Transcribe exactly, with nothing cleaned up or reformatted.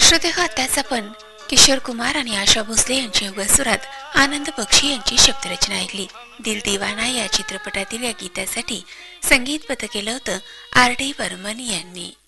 श्रोते हो, आताच आपण किशोर कुमार आणि आशा भोसले यांच्या युगसुरात आनंद बक्षी यांची शब्दरचना ऐकली. दिल दिवाना या चित्रपटातील या गीतासाठी संगीतबद्ध केलं होतं आर डी बर्मन यांनी.